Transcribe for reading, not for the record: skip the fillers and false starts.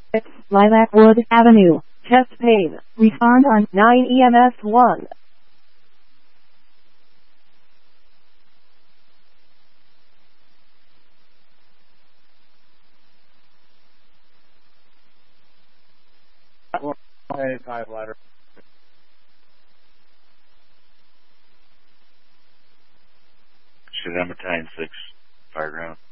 Lilacwood Avenue, chest pain. Respond on 9 EMS 1. Ladder. Should have 6 fire ground.